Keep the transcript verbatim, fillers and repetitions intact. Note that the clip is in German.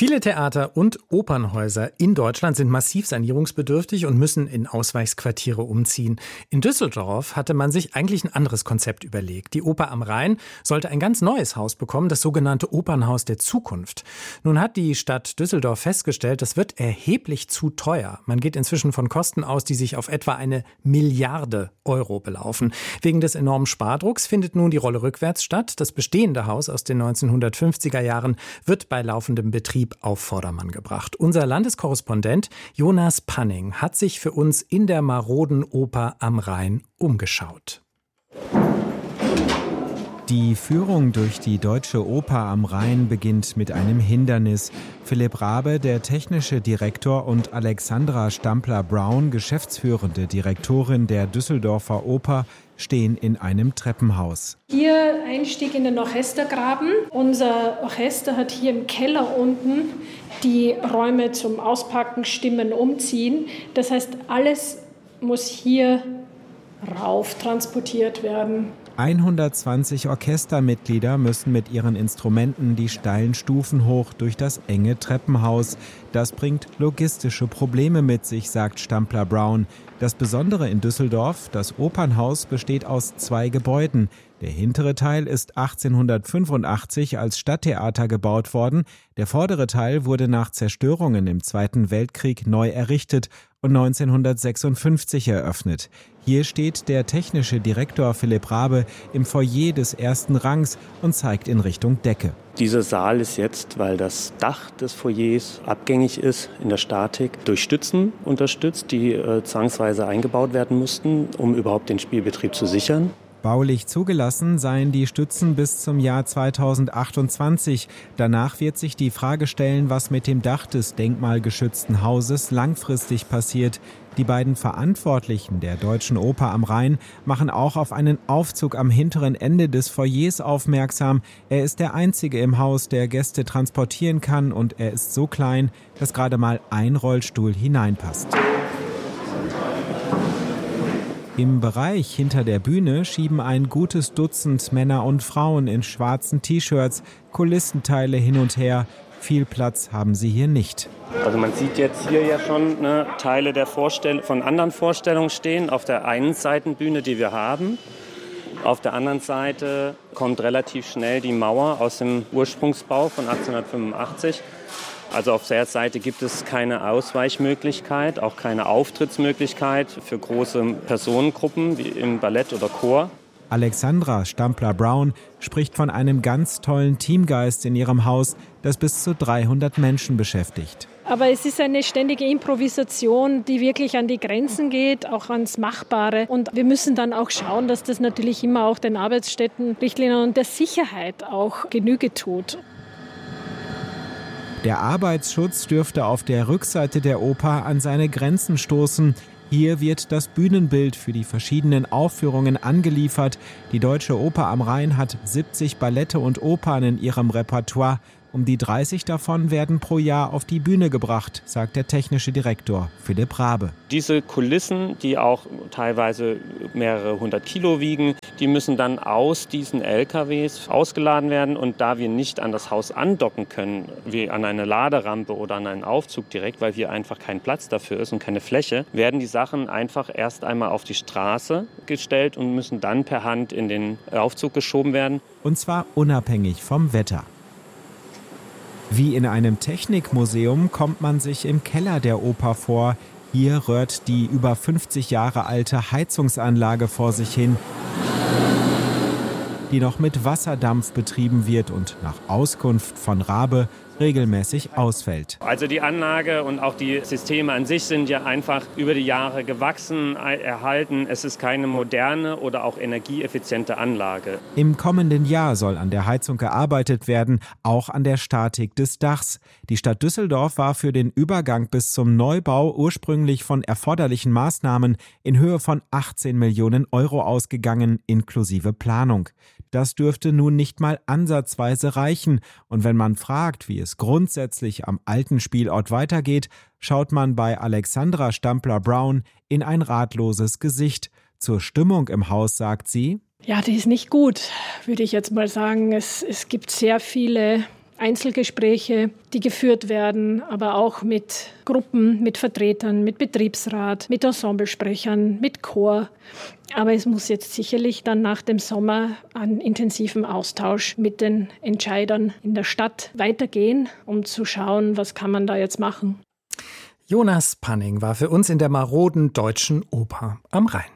Viele Theater und Opernhäuser in Deutschland sind massiv sanierungsbedürftig und müssen in Ausweichsquartiere umziehen. In Düsseldorf hatte man sich eigentlich ein anderes Konzept überlegt. Die Oper am Rhein sollte ein ganz neues Haus bekommen, das sogenannte Opernhaus der Zukunft. Nun hat die Stadt Düsseldorf festgestellt, das wird erheblich zu teuer. Man geht inzwischen von Kosten aus, die sich auf etwa eine Milliarde Euro belaufen. Wegen des enormen Spardrucks findet nun die Rolle rückwärts statt. Das bestehende Haus aus den neunzehnhundertfünfziger Jahren wird bei laufendem Betrieb auf Vordermann gebracht. Unser Landeskorrespondent Jonas Panning hat sich für uns in der maroden Oper am Rhein umgeschaut. Die Führung durch die Deutsche Oper am Rhein beginnt mit einem Hindernis. Philipp Raabe, der technische Direktor, und Alexandra Stampler-Brown, geschäftsführende Direktorin der Düsseldorfer Oper, stehen in einem Treppenhaus. Hier Einstieg in den Orchestergraben. Unser Orchester hat hier im Keller unten die Räume zum Auspacken, Stimmen, Umziehen. Das heißt, alles muss hier rauf transportiert werden. hundertzwanzig Orchestermitglieder müssen mit ihren Instrumenten die steilen Stufen hoch durch das enge Treppenhaus. Das bringt logistische Probleme mit sich, sagt Stampler-Brown. Das Besondere in Düsseldorf: das Opernhaus besteht aus zwei Gebäuden. Der hintere Teil ist achtzehnhundertfünfundachtzig als Stadttheater gebaut worden. Der vordere Teil wurde nach Zerstörungen im Zweiten Weltkrieg neu errichtet und neunzehnhundertsechsundfünfzig eröffnet. Hier steht der technische Direktor Philipp Raabe im Foyer des ersten Rangs und zeigt in Richtung Decke. Dieser Saal ist jetzt, weil das Dach des Foyers abgängig ist in der Statik, durch Stützen unterstützt, die äh, zwangsweise eingebaut werden mussten, um überhaupt den Spielbetrieb zu sichern. Baulich zugelassen seien die Stützen bis zum Jahr zweitausendachtundzwanzig. Danach wird sich die Frage stellen, was mit dem Dach des denkmalgeschützten Hauses langfristig passiert. Die beiden Verantwortlichen der Deutschen Oper am Rhein machen auch auf einen Aufzug am hinteren Ende des Foyers aufmerksam. Er ist der einzige im Haus, der Gäste transportieren kann, und er ist so klein, dass gerade mal ein Rollstuhl hineinpasst. Im Bereich hinter der Bühne schieben ein gutes Dutzend Männer und Frauen in schwarzen T-Shirts Kulissenteile hin und her. Viel Platz haben sie hier nicht. Also man sieht jetzt hier ja schon, ne, Teile der Vorstell- von anderen Vorstellungen stehen auf der einen Seitenbühne, die wir haben. Auf der anderen Seite kommt relativ schnell die Mauer aus dem Ursprungsbau von achtzehnhundertfünfundachtzig. Also auf der Seite gibt es keine Ausweichmöglichkeit, auch keine Auftrittsmöglichkeit für große Personengruppen wie im Ballett oder Chor. Alexandra Stampler-Brown spricht von einem ganz tollen Teamgeist in ihrem Haus, das bis zu dreihundert Menschen beschäftigt. Aber es ist eine ständige Improvisation, die wirklich an die Grenzen geht, auch ans Machbare. Und wir müssen dann auch schauen, dass das natürlich immer auch den Arbeitsstättenrichtlinien und der Sicherheit auch Genüge tut. Der Arbeitsschutz dürfte auf der Rückseite der Oper an seine Grenzen stoßen. Hier wird das Bühnenbild für die verschiedenen Aufführungen angeliefert. Die Deutsche Oper am Rhein hat siebzig Ballette und Opern in ihrem Repertoire. Um die dreißig davon werden pro Jahr auf die Bühne gebracht, sagt der technische Direktor Philipp Raabe. Diese Kulissen, die auch teilweise mehrere hundert Kilo wiegen, die müssen dann aus diesen L K Ws ausgeladen werden. Und da wir nicht an das Haus andocken können, wie an eine Laderampe oder an einen Aufzug direkt, weil hier einfach kein Platz dafür ist und keine Fläche, werden die Sachen einfach erst einmal auf die Straße gestellt und müssen dann per Hand in den Aufzug geschoben werden. Und zwar unabhängig vom Wetter. Wie in einem Technikmuseum kommt man sich im Keller der Oper vor. Hier röhrt die über fünfzig Jahre alte Heizungsanlage vor sich hin, die noch mit Wasserdampf betrieben wird und nach Auskunft von Raabe regelmäßig ausfällt. Also die Anlage und auch die Systeme an sich sind ja einfach über die Jahre gewachsen, erhalten. Es ist keine moderne oder auch energieeffiziente Anlage. Im kommenden Jahr soll an der Heizung gearbeitet werden, auch an der Statik des Dachs. Die Stadt Düsseldorf war für den Übergang bis zum Neubau ursprünglich von erforderlichen Maßnahmen in Höhe von achtzehn Millionen Euro ausgegangen, inklusive Planung. Das dürfte nun nicht mal ansatzweise reichen. Und wenn man fragt, wie es grundsätzlich am alten Spielort weitergeht, schaut man bei Alexandra Stampler-Brown in ein ratloses Gesicht. Zur Stimmung im Haus sagt sie: Ja, die ist nicht gut, würde ich jetzt mal sagen. Es, es gibt sehr viele Einzelgespräche, die geführt werden, aber auch mit Gruppen, mit Vertretern, mit Betriebsrat, mit Ensemblesprechern, mit Chor. Aber es muss jetzt sicherlich dann nach dem Sommer an intensivem Austausch mit den Entscheidern in der Stadt weitergehen, um zu schauen, was kann man da jetzt machen. Jonas Panning war für uns in der maroden Deutschen Oper am Rhein.